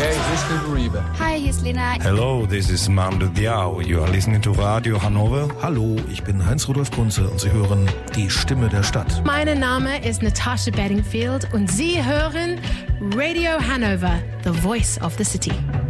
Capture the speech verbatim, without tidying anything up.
Hey, hier ist Lil Reba. Hi, hier ist Lena. Hello, this is Mando Diao. You are listening to Radio Hannover. Hallo, ich bin Heinz-Rudolf Kunze und Sie hören die Stimme der Stadt. Mein Name ist Natasha Bedingfield und Sie hören Radio Hanover, the voice of the city.